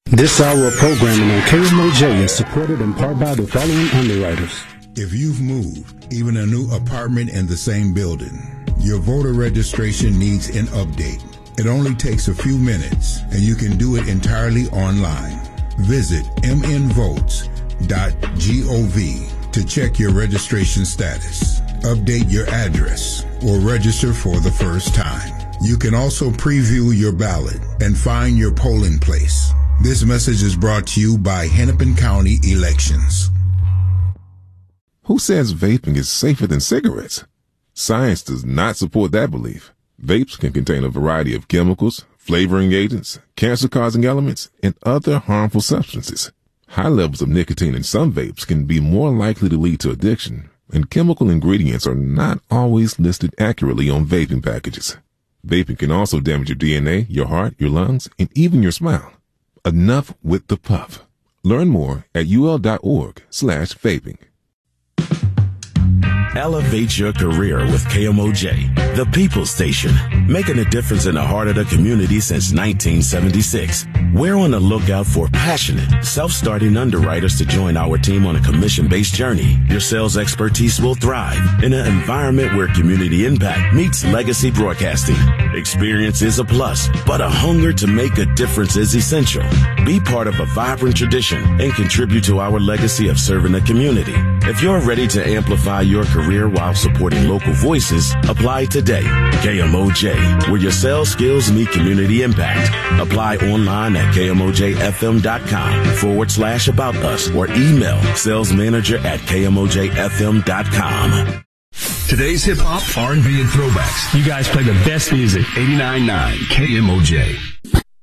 This hour of programming on KMOJ is supported in part by the following underwriters. If you've moved, even a new apartment in the same building, your voter registration needs an update. It only takes a few minutes, and you can do it entirely online. Visit mnvotes.gov to check your registration status, update your address, or register for the first time. You can also preview your ballot and find your polling place. This message is brought to you by Hennepin County Elections. Who says vaping is safer than cigarettes? Science does not support that belief. Vapes can contain a variety of chemicals, flavoring agents, cancer-causing elements, and other harmful substances. High levels of nicotine in some vapes can be more likely to lead to addiction, and chemical ingredients are not always listed accurately on vaping packages. Vaping can also damage your DNA, your heart, your lungs, and even your smile. Enough with the puff. Learn more at ul.org/vaping. Elevate your career with KMOJ, the People's Station, making a difference in the heart of the community since 1976. We're on the lookout for passionate, self-starting underwriters to join our team on a commission-based journey. Your sales expertise will thrive in an environment where community impact meets legacy broadcasting. Experience is a plus, but a hunger to make a difference is essential. Be part of a vibrant tradition and contribute to our legacy of serving the community. If you're ready to amplify your career while supporting local voices, apply today. KMOJ, where your sales skills meet community impact. Apply online at KMOJFM.com/about us or email salesmanager@KMOJFM.com. Today's hip hop, R&B, and throwbacks. You guys play the best music. 89.9 KMOJ.